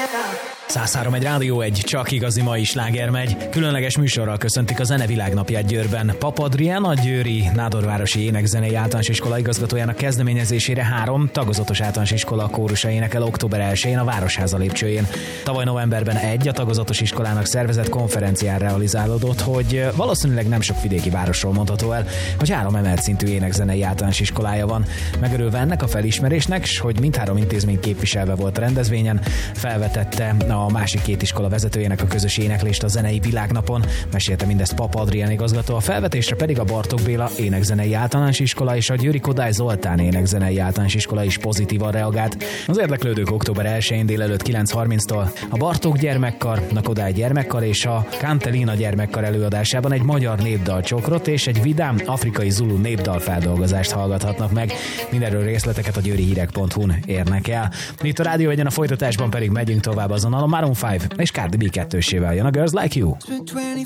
103 egy Rádió 1, csak igazi mai sláger megy. Különleges műsorral köszöntik a Zene Világnapját Győrben. Pap Adrián, a győri Nádorvárosi Énekzenei Általános Iskola igazgatójának kezdeményezésére 3 tagozatos általános iskola kórusa énekel október 1-én a Városháza lépcsőjén. Tavaly novemberben a tagozatos iskolának szervezett konferencián realizálódott, hogy valószínűleg nem sok vidéki városról mondható el, hogy 3 emelt szintű énekzenei általános iskolája van. Megörülve ennek a felismerésnek, s hogy mindhárom intézmény képviselve volt a rendezvényen, felvetette a másik 2 iskola vezetőjének a közös éneklést a Zenei Világnapon. Mesélte mindezt Pap Adrián igazgató, a felvetésre pedig a Bartók Béla Énekzenei Általános Iskola és a Győri Kodály Zoltán Énekzenei Általános Iskola is pozitívan reagált. Az érdeklődők október 1-én délelőtt 9:30-tól a Bartók gyermekkar, a Kodály gyermekkar és a Cantelina gyermekkar előadásában egy magyar népdalcsokrot és egy vidám afrikai zulu népdal feldolgozást hallgathatnak meg. Mindenről részleteket a győrihírek.hu-n érnek el. Itt a Rádió 1-en, a folytatásban pedig megyünk tovább, azonnal a Maroon 5 és Cardi B kettősével jön a Girls Like You.